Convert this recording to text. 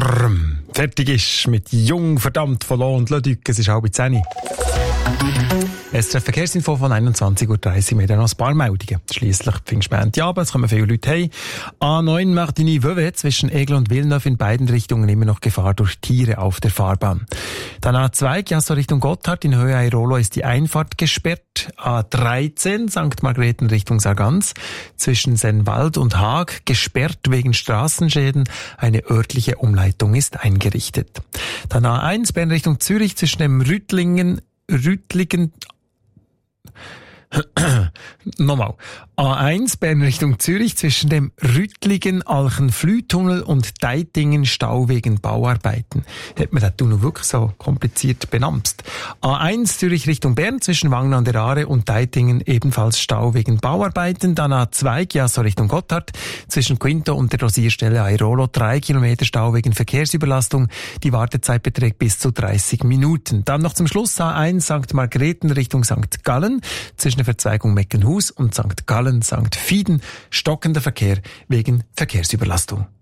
fertig ist mit Jung, verdammt, von Lohn und Leduc. Es ist 9:30. Es ist eine Verkehrsinfo von 21.30 Uhr mit noch ein paar Meldungen. Schliesslich Pfingstmontagabend, es kommen viele Leute heim. A9 Martigny-Vevey zwischen Aigle und Villeneuve in beiden Richtungen immer noch Gefahr durch Tiere auf der Fahrbahn. Dann A2 Chiasso Richtung Gotthard in Höhe Airolo ist die Einfahrt gesperrt. A13 St. Margrethen Richtung Sargans zwischen Sennwald und Haag gesperrt wegen Straßenschäden. Eine örtliche Umleitung ist eingerichtet. Dann A1 Bern Richtung Zürich zwischen dem Nochmal. A1 Bern Richtung Zürich zwischen dem Rüttlingen-Alchenflüh-Tunnel und Deitingen Stau wegen Bauarbeiten. Hat man das Tunnel wirklich so kompliziert benamst? A1 Zürich Richtung Bern zwischen Wangen an der Aare und Deitingen ebenfalls Stau wegen Bauarbeiten. Dann A2 Chiasso Richtung Gotthard zwischen Quinto und der Dosierstelle Airolo 3 Kilometer Stau wegen Verkehrsüberlastung. Die Wartezeit beträgt bis zu 30 Minuten. Dann noch zum Schluss A1 St. Margrethen Richtung St. Gallen zwischen der Verzweigung Meckenhus und St. Gallen, St. Fieden, stockender Verkehr wegen Verkehrsüberlastung.